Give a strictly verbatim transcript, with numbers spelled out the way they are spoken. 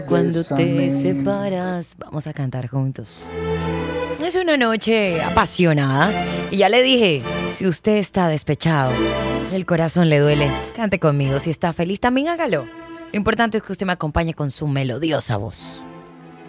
Cuando te separas, vamos a cantar juntos. Es una noche apasionada y ya le dije, si usted está despechado, el corazón le duele, cante conmigo. Si está feliz, también hágalo. Lo importante es que usted me acompañe con su melodiosa voz.